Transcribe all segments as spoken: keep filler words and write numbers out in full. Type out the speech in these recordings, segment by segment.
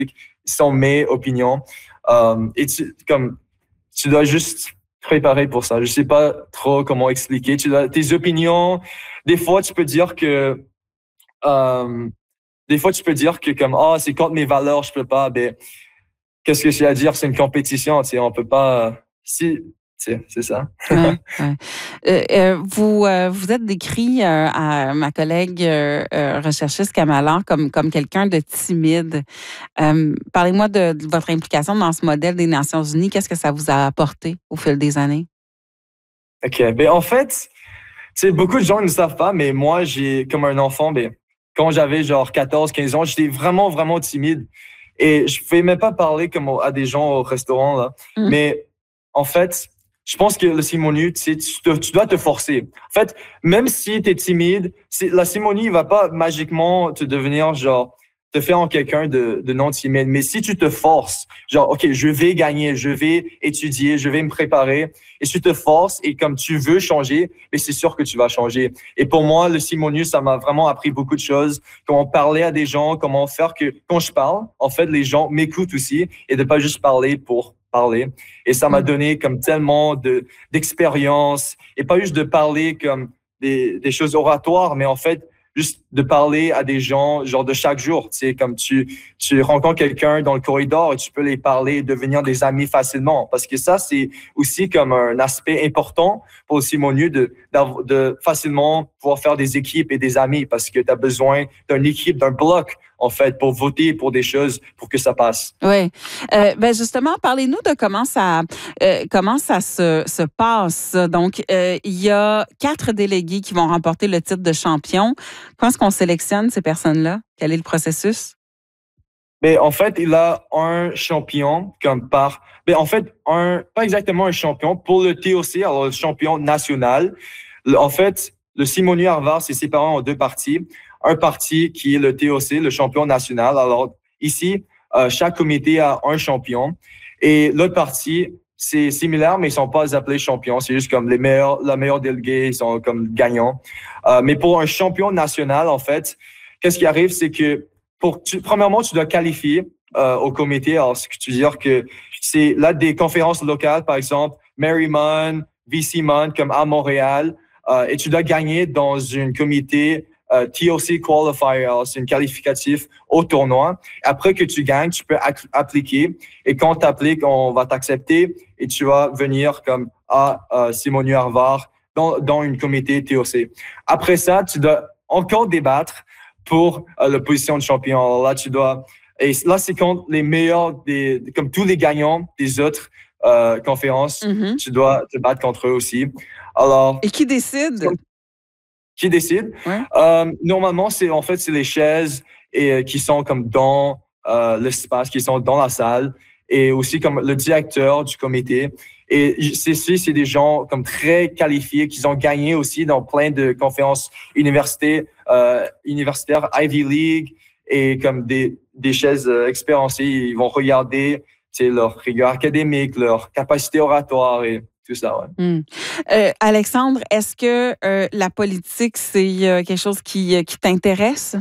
sont mes opinions. Euh, et tu, comme, tu dois juste préparer pour ça. Je sais pas trop comment expliquer. Tu dois, tes opinions, des fois, tu peux dire que, euh, des fois, tu peux dire que comme, ah, oh, c'est contre mes valeurs, je peux pas. Ben, qu'est-ce que j'ai à dire? C'est une compétition, tu sais, on peut pas, si, c'est, c'est ça. Ouais, ouais. Euh, euh, vous, euh, vous êtes décrit euh, à ma collègue euh, euh, recherchiste Kamala comme, comme quelqu'un de timide. Euh, parlez-moi de, de votre implication dans ce modèle des Nations Unies. Qu'est-ce que ça vous a apporté au fil des années? OK. Ben, en fait, tu sais, beaucoup de gens ne le savent pas, mais moi, j'ai, comme un enfant, ben, quand j'avais genre quatorze, quinze ans, j'étais vraiment, vraiment timide. Et je ne pouvais même pas parler comme à des gens au restaurant, là. Mm. Mais en fait, je pense que le Simonie, tu sais, tu, te, tu dois te forcer. En fait, même si tu es timide, la Simonie ne va pas magiquement te devenir genre, te faire en quelqu'un de, de non timide. Mais si tu te forces, genre, OK, je vais gagner, je vais étudier, je vais me préparer, et si tu te forces et comme tu veux changer, mais c'est sûr que tu vas changer. Et pour moi, le Simonius, ça m'a vraiment appris beaucoup de choses. Comment parler à des gens, comment faire que quand je parle, en fait, les gens m'écoutent aussi et de pas juste parler pour parler. Et ça m'a donné comme tellement de, d'expérience et pas juste de parler comme des, des choses oratoires, mais en fait, juste de parler à des gens, genre de chaque jour. Tu sais, comme tu, tu rencontres quelqu'un dans le corridor et tu peux les parler et devenir des amis facilement. Parce que ça, c'est aussi comme un aspect important pour le Simonieux de, de, de facilement pouvoir faire des équipes et des amis parce que tu as besoin d'une équipe, d'un bloc, en fait, pour voter pour des choses, pour que ça passe. Oui. Euh, ben justement, parlez-nous de comment ça, euh, comment ça se, se passe. Donc, euh, il y a quatre délégués qui vont remporter le titre de champion. Comment est-ce qu'on sélectionne ces personnes-là? Quel est le processus? Mais en fait, il a un champion comme par... Mais en fait, un, pas exactement un champion. Pour le T O C, alors le champion national, en fait, le Simonieux Harvard, c'est séparé en deux parties. Un parti qui est le T O C, le champion national. Alors ici, euh, chaque comité a un champion. Et l'autre partie, c'est similaire, mais ils sont pas appelés champions. C'est juste comme les meilleurs, les meilleurs délégués, ils sont comme gagnants. Euh, mais pour un champion national, en fait, qu'est-ce qui arrive, c'est que pour tu, premièrement, tu dois qualifier euh, au comité. Alors, ce que tu veux dire que c'est là des conférences locales, par exemple, Marymount, V C Mount, comme à Montréal, euh, et tu dois gagner dans un comité euh, T O C Qualifier. Alors, c'est une qualificatif au tournoi. Après que tu gagnes, tu peux ac- appliquer. Et quand tu appliques, on va t'accepter et tu vas venir comme à euh, Simonieux Harvard dans, dans une comité T O C. Après ça, tu dois encore débattre pour euh, la position de champion. Alors là, tu dois... Et là, c'est contre les meilleurs, des, comme tous les gagnants des autres euh, conférences. Mm-hmm. Tu dois te battre contre eux aussi. Alors... Et qui décide? Comme, qui décide? Ouais. Euh, normalement, c'est en fait, c'est les chaises et, euh, qui sont comme dans euh, l'espace, qui sont dans la salle. Et aussi comme le directeur du comité. Et ceci, c'est des gens comme très qualifiés qui ont gagné aussi dans plein de conférences universités, euh, universitaires, Ivy League, et comme des, des chaises euh, expérimentées. Ils vont regarder leur rigueur académique, leur capacité oratoire et tout ça. Ouais. Mm. Euh, Alexandre, est-ce que euh, la politique, c'est euh, quelque chose qui, euh, qui t'intéresse?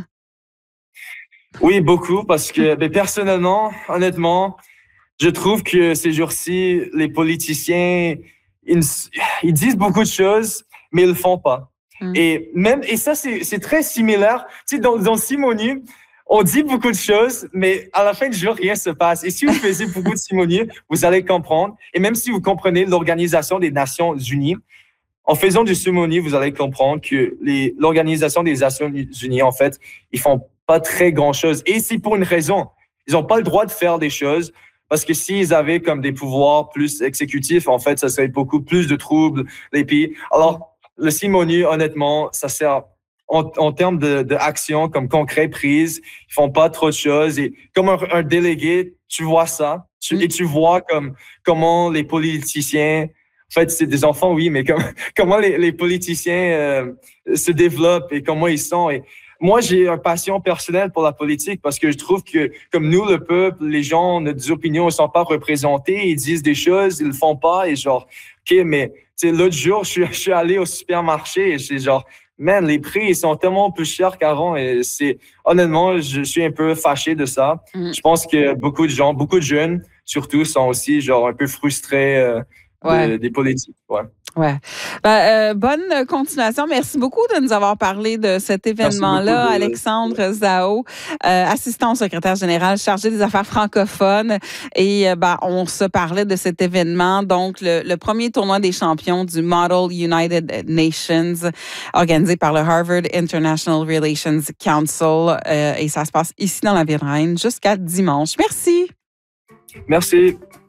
Oui, beaucoup, parce que ben, personnellement, honnêtement, je trouve que ces jours-ci, les politiciens, ils, ils disent beaucoup de choses, mais ils le font pas. Mm. Et même, et ça, c'est, c'est très similaire. Tu sais, dans, dans Simonieux, on dit beaucoup de choses, mais à la fin du jour, rien se passe. Et si vous faisiez beaucoup de Simonieux, vous allez comprendre. Et même si vous comprenez l'Organisation des Nations Unies, en faisant du Simonieux, vous allez comprendre que les, l'Organisation des Nations Unies, en fait, ils font pas très grand-chose. Et c'est pour une raison. Ils n'ont pas le droit de faire des choses. Parce que s'ils avaient comme des pouvoirs plus exécutifs, en fait, ça serait beaucoup plus de troubles, les pays. Alors, le Simonieux, honnêtement, ça sert en, en termes de, de action comme concret prise. Ils font pas trop de choses. Et comme un, un délégué, tu vois ça. Tu, mm. Et tu vois comme, comment les politiciens, en fait, c'est des enfants, oui, mais comme, comment les, les politiciens euh, se développent et comment ils sont. Et, moi, j'ai une passion personnelle pour la politique parce que je trouve que, comme nous, le peuple, les gens, nos opinions ne sont pas représentées. Ils disent des choses, ils le font pas. Et genre, OK, mais tu sais, l'autre jour, je suis, je suis allé au supermarché et c'est genre, man, les prix, ils sont tellement plus chers qu'avant. Et c'est, honnêtement, je suis un peu fâché de ça. Mm. Je pense que beaucoup de gens, beaucoup de jeunes, surtout, sont aussi, genre, un peu frustrés euh, ouais. de, des politiques. Ouais. Ouais. Ben, euh, bonne continuation. Merci beaucoup de nous avoir parlé de cet événement-là. De... Alexandre Zhao, euh, assistant au secrétaire général chargé des affaires francophones. Et euh, ben, on se parlait de cet événement, donc le, le premier tournoi des champions du Model United Nations, organisé par le Harvard International Relations Council. Euh, et ça se passe ici dans la Ville-Reine jusqu'à dimanche. Merci. Merci.